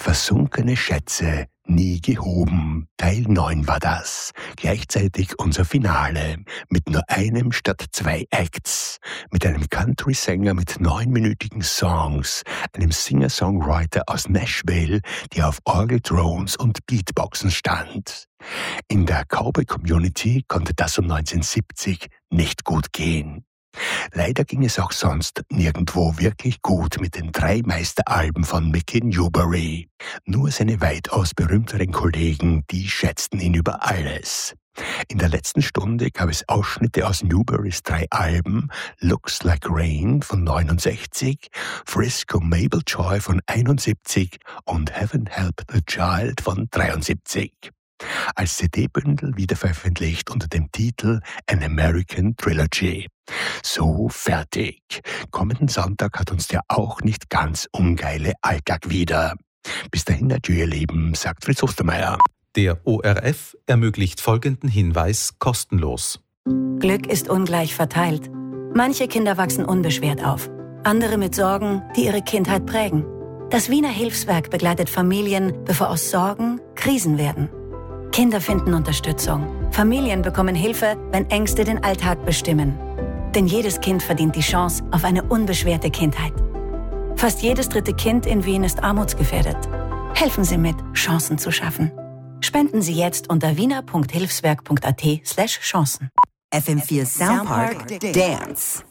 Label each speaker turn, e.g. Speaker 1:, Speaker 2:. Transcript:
Speaker 1: Versunkene Schätze, nie gehoben. Teil 9 war das. Gleichzeitig unser Finale. Mit nur einem statt 2 Acts. Mit einem Country-Sänger mit 9-minütigen Songs. Einem Singer-Songwriter aus Nashville, der auf Orgel-Drones und Beatboxen stand. In der Cowboy-Community konnte das um 1970 nicht gut gehen. Leider ging es auch sonst nirgendwo wirklich gut mit den 3 Meisteralben von Mickey Newbury. Nur seine weitaus berühmteren Kollegen, die schätzten ihn über alles. In der letzten Stunde gab es Ausschnitte aus Newburys 3 Alben, Looks Like Rain von 69, Frisco Mabel Joy von 71 und Heaven Help the Child von 73. Als CD-Bündel wiederveröffentlicht unter dem Titel An American Trilogy. So, fertig. Kommenden Sonntag hat uns der auch nicht ganz ungeile Alltag wieder. Bis dahin, adieu, ihr Lieben, sagt Fritz Ostermeier.
Speaker 2: Der ORF ermöglicht folgenden Hinweis kostenlos.
Speaker 3: Glück ist ungleich verteilt. Manche Kinder wachsen unbeschwert auf, andere mit Sorgen, die ihre Kindheit prägen. Das Wiener Hilfswerk begleitet Familien, bevor aus Sorgen Krisen werden. Kinder finden Unterstützung. Familien bekommen Hilfe, wenn Ängste den Alltag bestimmen. Denn jedes Kind verdient die Chance auf eine unbeschwerte Kindheit. Fast jedes 3. Kind in Wien ist armutsgefährdet. Helfen Sie mit, Chancen zu schaffen. Spenden Sie jetzt unter wiener.hilfswerk.at/Chancen.
Speaker 4: FM4 Soundpark Dance.